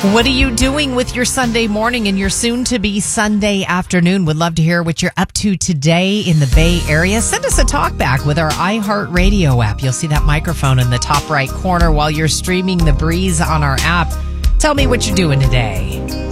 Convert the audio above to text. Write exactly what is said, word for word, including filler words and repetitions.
What are you doing with your Sunday morning and your soon-to-be Sunday afternoon? Would love to hear what you're up to today in the Bay Area. Send us a talk back with our iHeartRadio app. You'll see that microphone in the top right corner while you're streaming The Breeze on our app. Tell me what you're doing today.